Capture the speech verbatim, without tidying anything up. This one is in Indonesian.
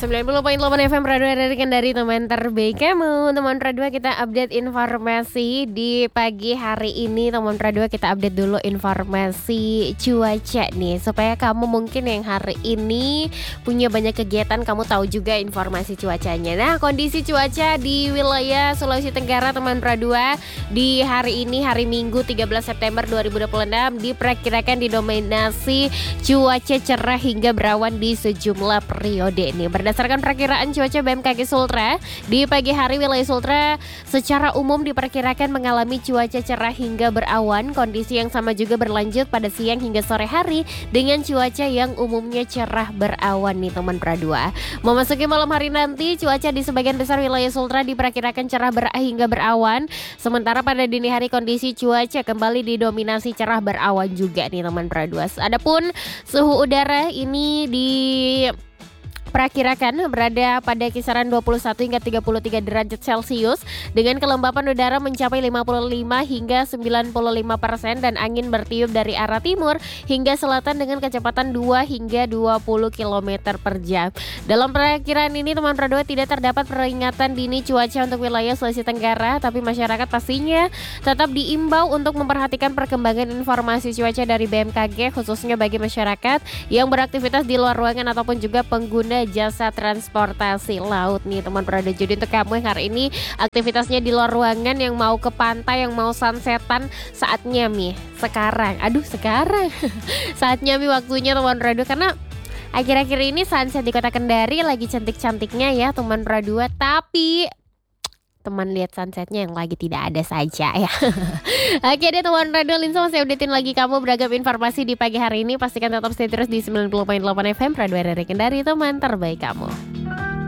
sembilan puluh koma delapan F M Radio dari Kendari, teman terbaik kamu. Teman Radio kita update informasi di pagi hari ini. Teman Radio kita update dulu informasi cuaca nih, supaya kamu mungkin yang hari ini punya banyak kegiatan, kamu tahu juga informasi cuacanya. Nah, kondisi cuaca di wilayah Sulawesi Tenggara teman Radio di hari ini, hari Minggu tiga belas September dua ribu dua puluh enam, diperkirakan didominasi cuaca cerah hingga berawan di sejumlah periode ini. Berdasarkan perakiraan cuaca B M K G Sultra, di pagi hari wilayah Sultra secara umum diperkirakan mengalami cuaca cerah hingga berawan. Kondisi yang sama juga berlanjut pada siang hingga sore hari dengan cuaca yang umumnya cerah berawan nih teman Pradua. Memasuki malam hari nanti, cuaca di sebagian besar wilayah Sultra diperkirakan cerah ber hingga berawan. Sementara pada dini hari kondisi cuaca kembali didominasi cerah berawan juga nih teman Pradua. Adapun suhu udara ini di perakirakan berada pada kisaran dua puluh satu hingga tiga puluh tiga derajat Celcius dengan kelembapan udara mencapai lima puluh lima hingga sembilan puluh lima persen dan angin bertiup dari arah timur hingga selatan dengan kecepatan dua hingga dua puluh kilometer per jam. Dalam perakiraan ini teman Pradua tidak terdapat peringatan dini cuaca untuk wilayah Sulawesi Tenggara, tapi masyarakat pastinya tetap diimbau untuk memperhatikan perkembangan informasi cuaca dari B M K G, khususnya bagi masyarakat yang beraktivitas di luar ruangan ataupun juga pengguna jasa transportasi laut nih teman Pradua. Jadi untuk kamu yang hari ini aktivitasnya di luar ruangan, yang mau ke pantai, yang mau sunsetan, saatnya Mi sekarang. Aduh sekarang saatnya Mi waktunya teman Pradua, karena akhir-akhir ini sunset di Kota Kendari lagi cantik-cantiknya ya teman Pradua. Tapi teman lihat sunsetnya yang lagi tidak ada saja ya. Oke deh teman Radio, Linsa masih updatein lagi kamu beragam informasi di pagi hari ini. Pastikan tetap stay terus di sembilan puluh koma delapan F M Radio dari Kendari, teman terbaik kamu.